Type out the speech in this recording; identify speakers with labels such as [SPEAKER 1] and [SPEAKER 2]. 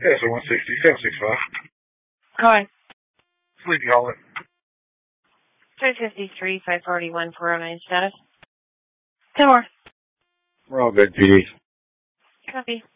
[SPEAKER 1] Yeah, so 160, 765.
[SPEAKER 2] Hi.
[SPEAKER 1] Sleepy Hollow.
[SPEAKER 2] 353, 541, 409 status. 10 more.
[SPEAKER 1] We're all good, PD.
[SPEAKER 2] Copy.